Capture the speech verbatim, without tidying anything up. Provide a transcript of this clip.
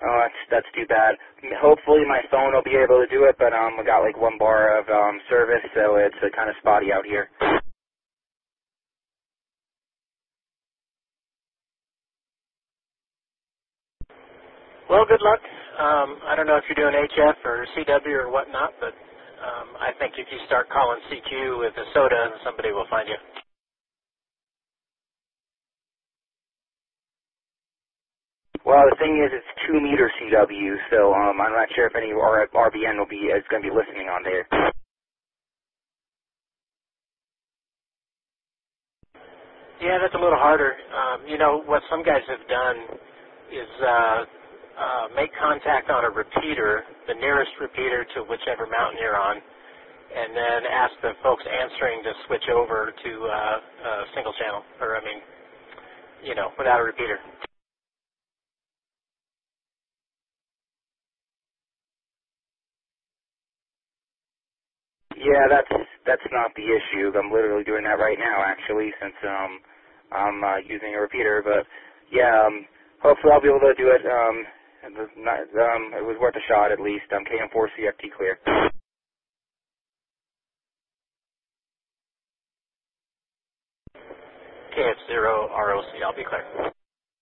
Oh, that's that's too bad. Hopefully my phone will be able to do it, but um, I got like one bar of um service, so it's uh, kind of spotty out here. Well, good luck. Um, I don't know if you're doing H F or C W or whatnot, but um, I think if you start calling C Q with a soda, somebody will find you. Well, the thing is, it's two meter C W, so um, I'm not sure if any R B N will be is going to be listening on there. Yeah, that's a little harder. Um, you know, what some guys have done is uh, uh, make contact on a repeater, the nearest repeater to whichever mountain you're on, and then ask the folks answering to switch over to uh, uh, single channel, or I mean, you know, without a repeater. Yeah, that's that's not the issue. I'm literally doing that right now, actually, since um I'm uh, using a repeater. But yeah, um, hopefully I'll be able to do it. Um, it was not, um, it was worth a shot at least. I'm K M four C F T clear. K F zero R O C, I'll be clear.